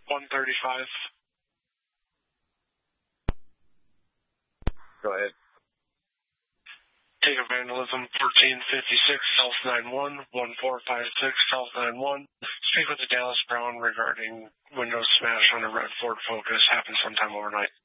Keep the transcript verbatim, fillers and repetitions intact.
one thirty-five. Go ahead. Take a vandalism, fourteen fifty-six South nine one, one four five six South nine one. Speak with the Dallas Brown regarding window smash on a red Ford Focus. Happened sometime overnight.